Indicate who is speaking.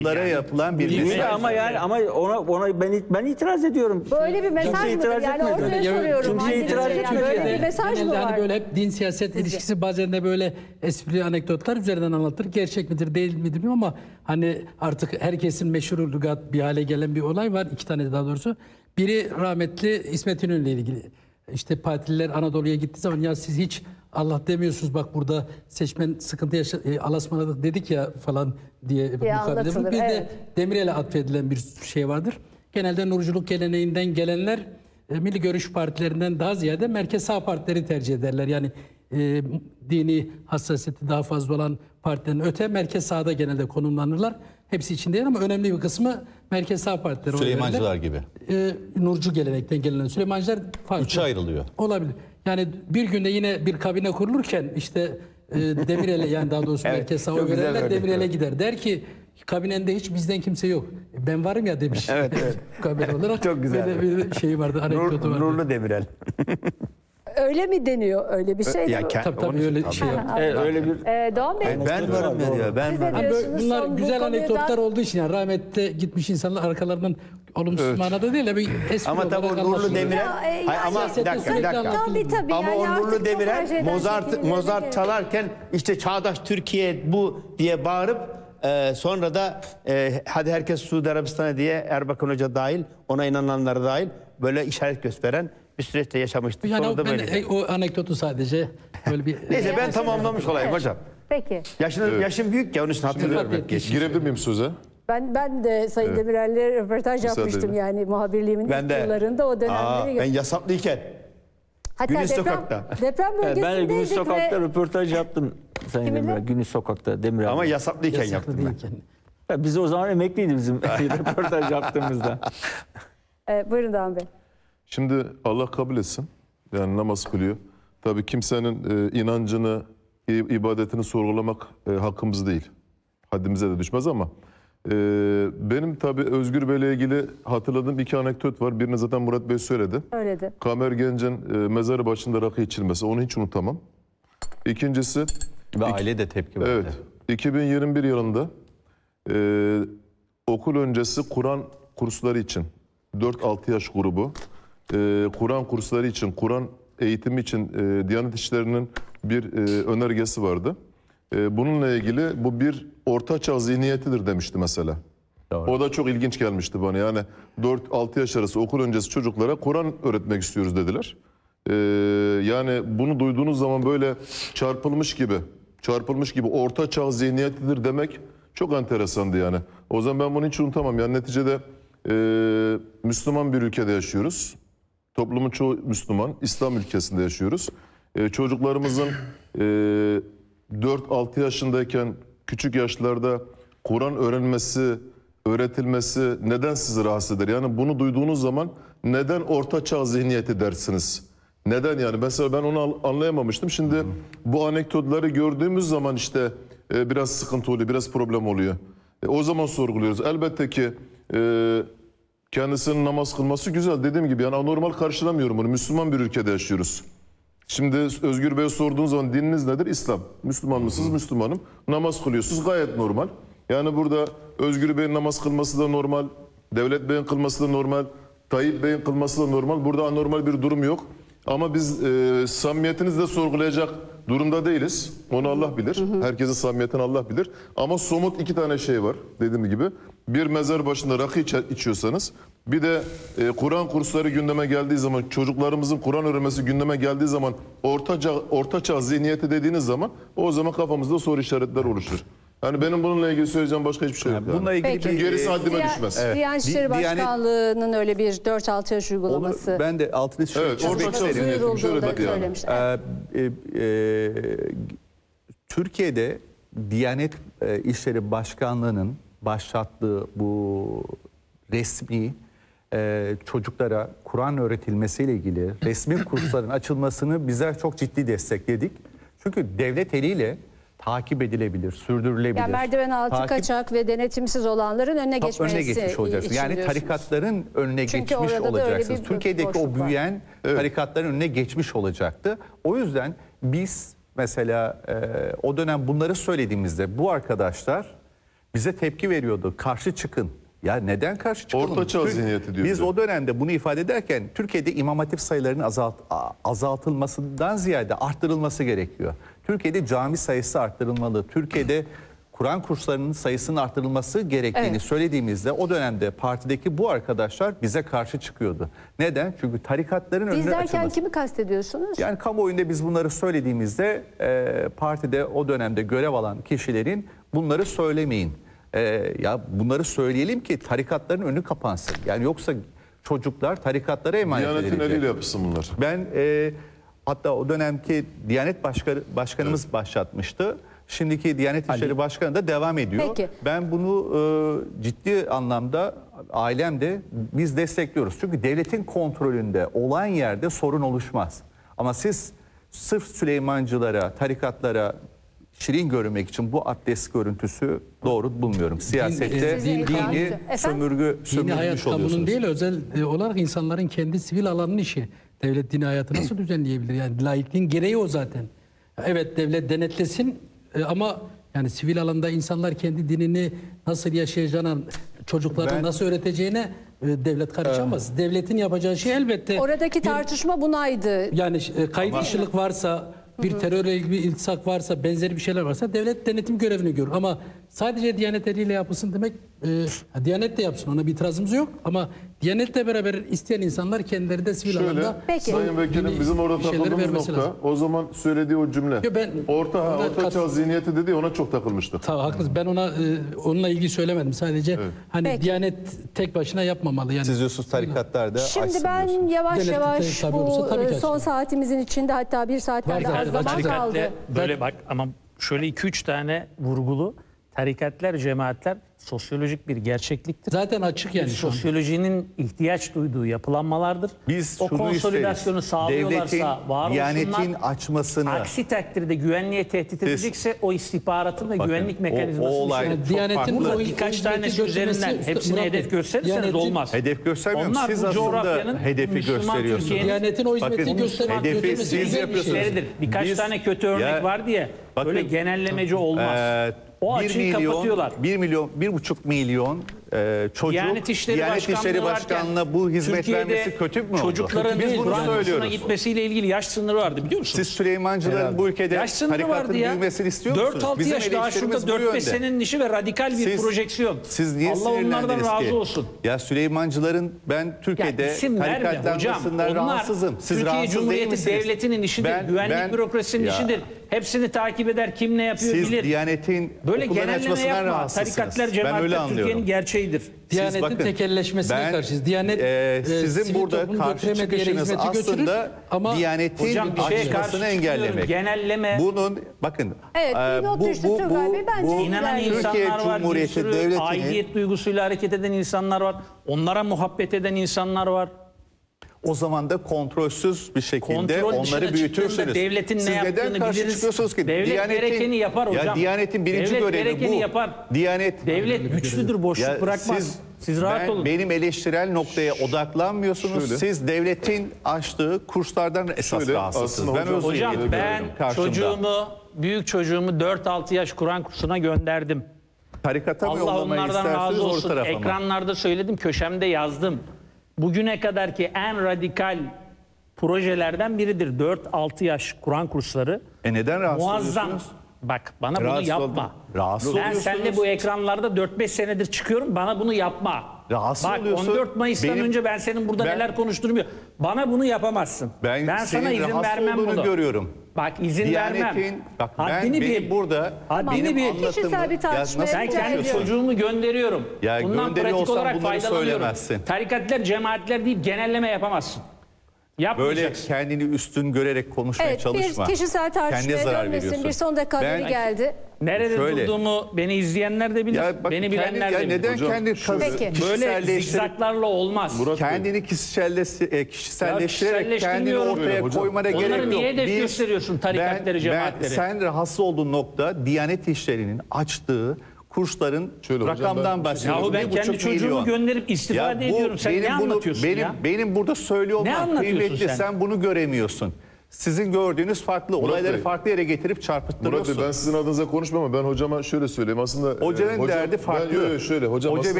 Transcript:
Speaker 1: yapılan bir
Speaker 2: Değil ama yani ona ben itiraz ediyorum.
Speaker 3: Böyle bir mesaj mıdır? Yani ortaya soruyorum.
Speaker 2: Kimse itiraz etmiyor.
Speaker 3: Böyle bir mesaj mı
Speaker 4: Genelde
Speaker 3: var?
Speaker 4: hani böyle hep din siyaset ilişkisi bazen de böyle esprili anekdotlar üzerinden anlatır. Gerçek midir değil midir bilmiyorum ama hani artık herkesin meşhur lügat bir hale gelen bir olay var. İki tane daha doğrusu. Biri rahmetli İsmet İnönü'yle ilgili. İşte partililer Anadolu'ya gittiği zaman ya siz hiç Allah demiyorsunuz bak burada seçmen sıkıntı alasmaladık dedik ya falan diye mukabele. Bir de Demirel'e atfedilen bir şey vardır. Genelde nurculuk geleneğinden gelenler milli görüş partilerinden daha ziyade merkez sağ partileri tercih ederler. Yani dini hassasiyeti daha fazla olan partilerin öte merkez sağda genelde konumlanırlar. Hepsi için değil ama önemli bir kısmı merkez sağ partileri.
Speaker 1: Süleymancılar gibi.
Speaker 4: Nurcu gelenekten gelen Süleymancılar farklı.
Speaker 1: Üçe ayrılıyor.
Speaker 4: Olabilir. Yani bir günde yine bir kabine kurulurken işte Demirel'e yani daha doğrusu merkez sağ verenler Demirel'e gider. Der ki kabinende hiç bizden kimse yok. Ben varım ya demiş.
Speaker 2: Evet.
Speaker 4: Kabine olarak.
Speaker 2: Çok güzel.
Speaker 4: Böyle bir şey vardı. Anekdotu vardı.
Speaker 2: Nurlu Demirel.
Speaker 3: Öyle mi deniyor? Öyle bir şey mi?
Speaker 4: Tabii öyle şey yaptı.
Speaker 2: Öyle bir
Speaker 3: Doğan Bey.
Speaker 1: Ben varım ya. Ben
Speaker 3: Siz de
Speaker 1: varım.
Speaker 3: diyorsunuz,
Speaker 4: Bunlar
Speaker 3: son bu
Speaker 4: güzel
Speaker 3: konuyu
Speaker 4: anekdotlar
Speaker 3: da-
Speaker 4: olduğu için yani rahmette gitmiş insanlar arkalarından olumsuz manada değil de bir espri
Speaker 2: Ama tabii
Speaker 4: olarak
Speaker 2: o Nurlu
Speaker 4: anlatılıyor.
Speaker 2: Demirel.
Speaker 3: Ya,
Speaker 2: Hayır, ama bir dakika.
Speaker 3: Tabii
Speaker 2: Ama
Speaker 3: yani
Speaker 2: o
Speaker 3: artık
Speaker 2: Nurlu
Speaker 3: çok tercih
Speaker 2: Demirel
Speaker 3: eden şekilde
Speaker 2: Mozart
Speaker 3: de-
Speaker 2: çalarken işte çağdaş Türkiye bu diye bağırıp sonra da hadi herkes Suudi Arabistan'a diye Erbakan Hoca dahil ona inananlar dahil böyle işaret gösteren bir süreçte yaşamıştı.
Speaker 4: Yani
Speaker 2: Sonra da böyle.
Speaker 4: o anekdotu sadece böyle bir
Speaker 2: Neyse ben tamamlamış olayım hocam.
Speaker 3: Peki.
Speaker 2: Yaşım büyük ya onun için hatırlıyorum.
Speaker 4: Fark etmiş.
Speaker 5: Girebilir miyim söze?
Speaker 3: Ben de Sayın Demirel'le röportaj
Speaker 5: Müsaade
Speaker 3: yapmıştım
Speaker 5: edin.
Speaker 3: yani muhabirliğimin
Speaker 2: Ben
Speaker 3: ilk
Speaker 2: de.
Speaker 3: yıllarında o dönemleri.
Speaker 2: Ben yasaklıyken.
Speaker 3: Hatta
Speaker 2: Güneş Sokak'ta.
Speaker 3: Deprem
Speaker 2: Ben
Speaker 3: bölgesindeydik
Speaker 2: de Güneş
Speaker 3: ve
Speaker 2: röportaj yaptım Sayın
Speaker 3: Kiminle?
Speaker 2: Demirel. Güneş Sokak'ta Demirel. Ama yasaklıyken
Speaker 4: yasaklı
Speaker 2: yaptım ben.
Speaker 4: değilken.
Speaker 2: Biz o zaman emekliydi bizim röportaj yaptığımızda.
Speaker 3: buyurun Doğan Bey.
Speaker 5: Şimdi Allah kabul etsin. Yani namaz kılıyor. Tabii kimsenin inancını, ibadetini sorgulamak hakkımız değil. Haddimize de düşmez ama benim tabii Özgür Bey'le ilgili hatırladığım iki anekdot var. Birini zaten Murat Bey söyledi.
Speaker 3: Öyledi.
Speaker 5: Kamer Genc'in mezarı başında rakı içilmesi. Onu hiç unutamam. İkincisi...
Speaker 1: Ve aile de tepki verdi.
Speaker 5: Evet. 2021 yılında okul öncesi Kur'an kursları için 4-6 yaş grubu Kur'an kursları için, Kur'an eğitimi için Diyanet İşleri'nin bir önergesi vardı. Bununla ilgili bu bir ortaçağ zihniyetidir demişti mesela.
Speaker 1: Doğru.
Speaker 5: O da çok ilginç gelmişti bana. Yani 4-6 yaş arası okul öncesi çocuklara Kur'an öğretmek istiyoruz dediler. Yani bunu duyduğunuz zaman böyle çarpılmış gibi ortaçağ zihniyetidir demek çok enteresandı yani. O zaman ben bunu hiç unutamam. Yani neticede Müslüman bir ülkede yaşıyoruz. Toplumun çoğu Müslüman, İslam ülkesinde yaşıyoruz. Çocuklarımızın 4-6 yaşındayken küçük yaşlarda Kur'an öğretilmesi neden sizi rahatsız eder? Yani bunu duyduğunuz zaman neden ortaçağ zihniyeti dersiniz? Neden yani? Mesela ben onu anlayamamıştım. Şimdi bu anekdotları gördüğümüz zaman işte biraz sıkıntı oluyor, biraz problem oluyor. O zaman sorguluyoruz. Elbette ki kendisinin namaz kılması güzel. Dediğim gibi yani anormal karşılamıyorum bunu. Müslüman bir ülkede yaşıyoruz. Şimdi Özgür Bey'e sorduğun zaman dininiz nedir? İslam. Müslüman mısınız? Müslümanım. Namaz kılıyorsunuz. Gayet normal. Yani burada Özgür Bey'in namaz kılması da normal. Devlet Bey'in kılması da normal. Tayyip Bey'in kılması da normal. Burada anormal bir durum yok. Ama biz samimiyetinizi de sorgulayacak durumda değiliz. Onu Allah bilir. Herkesin samimiyetini Allah bilir. Ama somut iki tane şey var dediğim gibi. Bir mezar başında rakı içiyorsanız, bir de Kur'an kursları gündeme geldiği zaman, çocuklarımızın Kur'an öğrenmesi gündeme geldiği zaman ortaçağ zihniyeti dediğiniz zaman o zaman kafamızda soru işaretler oluşur. Yani benim bununla ilgili söyleyeceğim başka hiçbir şey yok. Yani.
Speaker 1: Bununla ilgili
Speaker 3: Peki.
Speaker 5: Gerisi haddime düşmez.
Speaker 3: Diyanet İşleri Başkanlığı'nın öyle bir 4-6 yaş uygulaması.
Speaker 1: Ben de altını
Speaker 5: Evet, ortaçağ zihniyeti şöyle dedi yani.
Speaker 3: söylemişler.
Speaker 1: Türkiye'de Diyanet İşleri Başkanlığı'nın başlattığı bu resmi çocuklara Kur'an öğretilmesiyle ilgili resmi kursların açılmasını bizler çok ciddi destekledik. Çünkü devlet eliyle takip edilebilir, sürdürülebilir.
Speaker 3: Yani merdiven altı kaçak ve denetimsiz olanların önüne
Speaker 1: geçmiş olacaksınız. Yani
Speaker 3: diyorsunuz.
Speaker 1: tarikatların önüne
Speaker 3: Çünkü
Speaker 1: geçmiş
Speaker 3: orada da öyle
Speaker 1: olacaksınız.
Speaker 3: bir
Speaker 1: Türkiye'deki o
Speaker 3: boşluk var.
Speaker 1: büyüyen tarikatların önüne geçmiş olacaktı. O yüzden biz mesela o dönem bunları söylediğimizde bu arkadaşlar bize tepki veriyordu. Karşı çıkın. Ya neden karşı çıkalım?
Speaker 5: Orta çağ zihniyeti diyor
Speaker 1: Biz
Speaker 5: bir de.
Speaker 1: o dönemde bunu ifade ederken Türkiye'de İmam Hatip sayılarının azaltılmasından ziyade arttırılması gerekiyor. Türkiye'de cami sayısı arttırılmalı. Türkiye'de Kur'an kurslarının sayısının arttırılması gerektiğini
Speaker 3: Evet.
Speaker 1: söylediğimizde o dönemde partideki bu arkadaşlar bize karşı çıkıyordu. Neden? Çünkü tarikatların
Speaker 3: Biz
Speaker 1: önüne
Speaker 3: derken
Speaker 1: açılması.
Speaker 3: kimi kastediyorsunuz?
Speaker 1: Yani kamuoyunda biz bunları söylediğimizde partide o dönemde görev alan kişilerin bunları söylemeyin. Ya bunları söyleyelim ki tarikatların önü kapansın. Yani yoksa çocuklar tarikatlara emanet
Speaker 5: Diyanetin
Speaker 1: edilecek.
Speaker 5: eliyle yapsın bunlar.
Speaker 1: Ben hatta o dönemki Diyanet Başkanımız başlatmıştı. Şimdiki Diyanet İşleri Başkanı da devam ediyor.
Speaker 3: Peki.
Speaker 1: Ben bunu ciddi anlamda ailemde biz destekliyoruz. Çünkü devletin kontrolünde olan yerde sorun oluşmaz. Ama siz sırf Süleymancılara, tarikatlara şirin görünmek için bu abdest görüntüsü doğru bulmuyorum. Siyasette
Speaker 3: Sizin
Speaker 1: dini
Speaker 3: itirazı. Efendim?
Speaker 4: Dini hayat
Speaker 1: sömürmüş
Speaker 4: kamunun
Speaker 1: oluyorsunuz.
Speaker 4: değil, özel olarak insanların kendi sivil alanının işi. Devlet dini hayatı nasıl düzenleyebilir? Yani laikliğin gereği o zaten. Evet, devlet denetlesin ama yani sivil alanda insanlar kendi dinini nasıl yaşayacağına, çocuklarına
Speaker 1: Ben-
Speaker 4: nasıl öğreteceğine devlet karışamaz. Devletin yapacağı şey elbette
Speaker 3: Oradaki tartışma bunaydı.
Speaker 4: yani kayıt dışılık varsa, bir terörle ilgili bir iltisak varsa, benzeri bir şeyler varsa devlet denetim görevini görür. Ama sadece Diyanet eliyle yapılsın demek, Diyanet de yapsın, ona bir itirazımız yok. Ama Diyanet'le beraber isteyen insanlar kendileri de sivil
Speaker 5: Şöyle,
Speaker 4: alanda
Speaker 3: Peki.
Speaker 5: Sayın Vekilim,
Speaker 4: dini
Speaker 5: bizim orada
Speaker 4: şeyleri
Speaker 5: takıldığımız
Speaker 4: vermesi
Speaker 5: nokta,
Speaker 4: lazım.
Speaker 5: o zaman söylediği o cümle.
Speaker 4: Yo, ben
Speaker 5: Orta
Speaker 4: ona
Speaker 5: çağ zihniyeti dedi, ona çok takılmıştık.
Speaker 4: Tabii haklısınız. Ben onunla ilgili söylemedim. Sadece hani
Speaker 3: Peki.
Speaker 4: Diyanet tek başına yapmamalı. Yani
Speaker 1: Siz diyorsunuz tarikatlarda
Speaker 3: Şimdi
Speaker 1: açsın
Speaker 3: ben
Speaker 1: diyorsunuz.
Speaker 3: yavaş
Speaker 4: Denetim
Speaker 3: yavaş
Speaker 4: tabii
Speaker 3: bu
Speaker 4: olursa tabii ki
Speaker 3: son
Speaker 4: açın.
Speaker 3: saatimizin içinde, hatta bir saatten
Speaker 4: Var
Speaker 3: de az
Speaker 4: zaten,
Speaker 3: zaman
Speaker 4: açık.
Speaker 3: kaldı.
Speaker 6: Tarikatler böyle bak ama şöyle 2-3 tane vurgulu. Tarikatlar, cemaatler sosyolojik bir gerçekliktir.
Speaker 4: zaten açık yani şu an.
Speaker 6: Sosyolojinin ihtiyaç duyduğu yapılanmalardır.
Speaker 1: Biz
Speaker 6: o
Speaker 1: şunu
Speaker 6: konsolidasyonu
Speaker 1: isteriz.
Speaker 6: sağlıyorlarsa
Speaker 1: Devletin,
Speaker 6: var
Speaker 1: Diyanetin
Speaker 6: olsunlar.
Speaker 1: açmasını.
Speaker 6: Aksi takdirde güvenliğe tehdit edecekse o istihbaratın ve
Speaker 1: Bakın,
Speaker 6: güvenlik
Speaker 1: o
Speaker 6: mekanizmasını
Speaker 1: olay
Speaker 6: düşünün.
Speaker 4: Yani
Speaker 1: çok
Speaker 4: Diyanet'in
Speaker 1: farklı.
Speaker 4: o
Speaker 6: Birkaç
Speaker 4: hizmeti
Speaker 6: tanesi üzerinden
Speaker 4: götürmesi-
Speaker 6: hepsine
Speaker 4: Murat Bey,
Speaker 6: hedef gösterirseniz
Speaker 4: Diyanet'in-
Speaker 6: olmaz.
Speaker 1: Hedef göstermiyorum.
Speaker 6: Onlar
Speaker 1: Siz
Speaker 6: bu
Speaker 1: aslında
Speaker 6: coğrafyanın
Speaker 1: hedefi
Speaker 6: Müslüman
Speaker 1: gösteriyorsunuz.
Speaker 6: Türkiye'nin-
Speaker 4: Diyanet'in o hizmeti
Speaker 1: Bakın,
Speaker 4: göstermek,
Speaker 1: hedefi
Speaker 4: götürmesi
Speaker 1: siz
Speaker 4: güzel bir
Speaker 1: yapıyorsunuz.
Speaker 4: şey.
Speaker 6: işleridir. Birkaç
Speaker 1: Biz-
Speaker 6: tane kötü örnek
Speaker 1: Ya,
Speaker 6: var diye
Speaker 1: bakın,
Speaker 6: böyle genellemeci olmaz. O
Speaker 1: 1
Speaker 6: açıyı kapatıyorlar.
Speaker 1: 1,5 milyon çocuk
Speaker 6: Diyanet İşleri
Speaker 1: Başkanlığı'na bu hizmet
Speaker 6: Türkiye'de
Speaker 1: vermesi kötü mü oldu?
Speaker 6: çocukların
Speaker 1: Biz bunu
Speaker 6: Kur'an kursuna
Speaker 1: söylüyoruz.
Speaker 6: gitmesiyle ilgili yaş sınırı vardı biliyor musunuz?
Speaker 1: Siz Süleymancıların bu ülkede
Speaker 6: Yaş sınırı vardı
Speaker 1: tarikatın
Speaker 6: ya.
Speaker 1: büyümesini istiyor musunuz?
Speaker 6: 4-6
Speaker 1: Bizim
Speaker 6: yaş daha
Speaker 1: eleştirimiz
Speaker 6: şurada
Speaker 1: bu
Speaker 6: 4-5
Speaker 1: yönde.
Speaker 6: senenin işi ve radikal bir projeksiyon.
Speaker 1: Siz niye
Speaker 6: Allah onlardan
Speaker 1: sinirlendiniz
Speaker 6: razı
Speaker 1: ki?
Speaker 6: olsun.
Speaker 1: Ya Süleymancıların ben Türkiye'de
Speaker 6: Ya isim verme hocam.
Speaker 1: tarikatlanmasından
Speaker 6: Onlar
Speaker 1: rahatsızım. Siz
Speaker 6: Türkiye
Speaker 1: rahatsız değil
Speaker 6: Cumhuriyeti
Speaker 1: misiniz?
Speaker 6: Devleti'nin işidir. Güvenlik bürokrasisinin
Speaker 1: Ya,
Speaker 6: işidir. Hepsini takip eder. Kim ne yapıyor
Speaker 1: Siz
Speaker 6: bilir.
Speaker 1: Diyanet'in
Speaker 6: Böyle
Speaker 1: okulların
Speaker 6: genelleme
Speaker 1: açmasından
Speaker 6: yapma.
Speaker 1: rahatsızsınız.
Speaker 6: Tarikatlar,
Speaker 1: Ben öyle
Speaker 6: cemaatler
Speaker 1: anlıyorum.
Speaker 6: Türkiye'nin gerçeğidir.
Speaker 4: Diyanetin
Speaker 1: bakın,
Speaker 4: tekelleşmesine
Speaker 1: ben,
Speaker 4: karşıyız. Diyanet
Speaker 1: sizin
Speaker 4: sivil
Speaker 1: burada
Speaker 4: toplumun
Speaker 1: karşı
Speaker 4: götüremediği yere
Speaker 1: çıkışınız
Speaker 4: hizmeti götürür
Speaker 1: aslında
Speaker 4: ama
Speaker 1: Diyanetin
Speaker 6: Hocam bir şeye karşı
Speaker 1: açmasını
Speaker 6: çıkmıyorum.
Speaker 1: engellemek.
Speaker 6: Genelleme.
Speaker 1: Bunun bakın.
Speaker 3: Evet, bir not düştü Turgay Bey. Bence
Speaker 6: İnanan
Speaker 3: ilerleyelim.
Speaker 1: Türkiye
Speaker 6: insanlar var, bir
Speaker 1: Cumhuriyeti
Speaker 6: sürü
Speaker 1: Devleti'nin-
Speaker 6: aidiyet duygusuyla hareket eden insanlar var. Onlara muhabbet eden insanlar var.
Speaker 1: O zaman da kontrolsüz bir şekilde
Speaker 6: Kontrol dışına
Speaker 1: onları büyütürsünüz.
Speaker 6: çıktığında devletin ne
Speaker 1: Siz neden
Speaker 6: yaptığını
Speaker 1: karşı
Speaker 6: biliriz.
Speaker 1: çıkıyorsunuz ki?
Speaker 6: Devlet gerekeni yapar
Speaker 1: Ya
Speaker 6: hocam.
Speaker 1: Diyanet'in birinci
Speaker 6: Devlet
Speaker 1: görevi
Speaker 6: gerekeni
Speaker 1: bu.
Speaker 6: yapar.
Speaker 1: Diyanet
Speaker 6: Devlet güçlüdür, boşluk
Speaker 1: Ya
Speaker 6: bırakmaz. Siz rahat olun.
Speaker 1: Benim eleştirel noktaya odaklanmıyorsunuz.
Speaker 5: Şöyle.
Speaker 1: Siz devletin açtığı kurslardan esas
Speaker 5: Şöyle,
Speaker 1: rahatsızsınız.
Speaker 5: aslında
Speaker 1: Ben özür
Speaker 6: Hocam
Speaker 1: diliyorum
Speaker 6: ben
Speaker 1: karşımda.
Speaker 6: büyük çocuğumu 4-6 yaş Kur'an kursuna gönderdim.
Speaker 1: Tarikata mı
Speaker 6: Allah
Speaker 1: yollamayı
Speaker 6: onlardan
Speaker 1: isterseniz
Speaker 6: razı
Speaker 1: o
Speaker 6: olsun.
Speaker 1: tarafa mı?
Speaker 6: Ekranlarda söyledim, köşemde yazdım. Bugüne kadarki en radikal projelerden biridir. 4-6 yaş Kur'an kursları.
Speaker 1: Neden rahatsız
Speaker 6: Muazzam.
Speaker 1: oluyorsunuz?
Speaker 6: Bak bana bunu
Speaker 1: Rahatsız
Speaker 6: yapma.
Speaker 1: oldum. Rahatsız
Speaker 6: Ben
Speaker 1: oluyorsunuz.
Speaker 6: seninle bu ekranlarda 4-5 senedir çıkıyorum. Bana bunu yapma.
Speaker 1: Rahatsız
Speaker 6: Bak
Speaker 1: oluyorsun.
Speaker 6: 14 Mayıs'tan
Speaker 1: Benim-
Speaker 6: önce ben senin burada
Speaker 1: Ben-
Speaker 6: neler konuştuğumu Bana bunu yapamazsın.
Speaker 1: Ben
Speaker 6: sana
Speaker 1: senin
Speaker 6: izin
Speaker 1: rahatsız
Speaker 6: vermem
Speaker 1: olduğunu
Speaker 6: bunu.
Speaker 1: görüyorum.
Speaker 6: Bak izin vermem.
Speaker 1: Diyanet'in bak
Speaker 6: Haddini
Speaker 1: benim
Speaker 6: bil.
Speaker 1: burada
Speaker 6: Haddini
Speaker 1: benim
Speaker 6: bil.
Speaker 1: anlatımı
Speaker 3: Kişisel bir tartışmaya
Speaker 1: nasıl
Speaker 6: Ben
Speaker 3: rica
Speaker 6: kendi
Speaker 3: ediyorum.
Speaker 6: çocuğumu gönderiyorum.
Speaker 1: Ya
Speaker 6: Bundan
Speaker 1: gönderiyor
Speaker 6: pratik
Speaker 1: olsan
Speaker 6: olarak
Speaker 1: bunları
Speaker 6: faydalanıyorum.
Speaker 1: söylemezsin.
Speaker 6: Tarikatlar, cemaatler deyip genelleme yapamazsın.
Speaker 1: böyle
Speaker 6: Yapmayacaksın.
Speaker 1: kendini üstün görerek konuşmaya
Speaker 3: Evet,
Speaker 1: çalışma.
Speaker 3: bir kişisel
Speaker 1: Kendine
Speaker 3: tartışmaya
Speaker 1: zarar
Speaker 3: dönmesin.
Speaker 1: veriyorsun.
Speaker 3: Bir son dakika haberi
Speaker 1: Ben-
Speaker 3: geldi.
Speaker 6: Nerede
Speaker 1: Şöyle.
Speaker 6: durduğumu beni izleyenler de bilir.
Speaker 1: Ya bak,
Speaker 6: beni bilenler
Speaker 1: ya
Speaker 6: de bilir.
Speaker 1: neden
Speaker 5: Hocam,
Speaker 1: kendi
Speaker 3: Peki.
Speaker 6: Böyle
Speaker 1: kişiselleştirip
Speaker 6: zikzaklarla olmaz.
Speaker 1: kendini kişiselleştirerek kendini
Speaker 6: kişiselleştirmiyorum.
Speaker 1: ortaya
Speaker 5: Öyle hocam.
Speaker 1: koymana
Speaker 6: Onları
Speaker 1: gerek yok.
Speaker 6: niye hedef gösteriyorsun, tarikatları, cemaatleri?
Speaker 1: Sen rahatsız olduğun nokta Diyanet İşleri'nin açtığı kursların
Speaker 5: Şöyle hocam,
Speaker 1: rakamdan
Speaker 5: ben-
Speaker 1: bahsediyorum.
Speaker 6: Yahu ben
Speaker 1: 1,5
Speaker 6: kendi çocuğumu
Speaker 1: milyon.
Speaker 6: gönderip istifade
Speaker 1: Ya bu
Speaker 6: ediyorum. Sen ne
Speaker 1: benim bunu-
Speaker 6: anlatıyorsun
Speaker 1: benim,
Speaker 6: ya?
Speaker 1: Benim burada söylüyor
Speaker 6: Ne
Speaker 1: olmam
Speaker 6: anlatıyorsun
Speaker 1: kıymetli.
Speaker 6: sen?
Speaker 1: Sen bunu göremiyorsun. Sizin gördüğünüz farklı.
Speaker 5: Murat
Speaker 1: Olayları
Speaker 5: Bey,
Speaker 1: farklı yere getirip
Speaker 5: Murat
Speaker 1: çarpıttırıyorsun.
Speaker 5: Bey ben sizin adınıza konuşmam ama ben hocama şöyle söyleyeyim. Aslında
Speaker 1: Hocanın derdi farklı.
Speaker 5: Şöyle hocam
Speaker 1: Hoca
Speaker 5: aslında